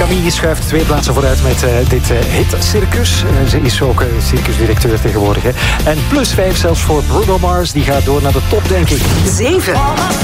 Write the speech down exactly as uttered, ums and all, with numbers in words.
Camille schuift twee plaatsen vooruit met uh, dit uh, hit-circus. Uh, ze is ook uh, circusdirecteur tegenwoordig. Hè. En plus vijf zelfs voor Bruno Mars. Die gaat door naar de top, denk ik. zeven.